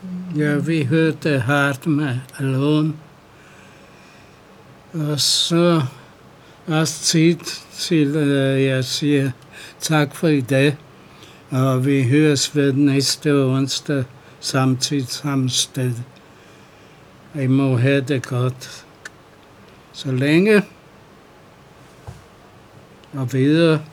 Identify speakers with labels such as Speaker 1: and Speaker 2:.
Speaker 1: Ja, vi hørte Heart med Alone. Og så også tid til, jeg siger tak for i dag. Og vi høres ved næste onsdag, samme tid, samme sted. I må have det godt så længe og videre.